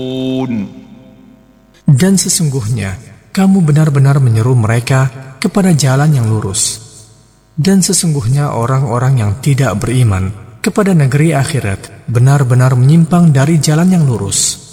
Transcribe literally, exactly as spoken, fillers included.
Dan sesungguhnya kamu benar-benar menyeru mereka kepada jalan yang lurus. Dan sesungguhnya orang-orang yang tidak beriman kepada negeri akhirat benar-benar menyimpang dari jalan yang lurus.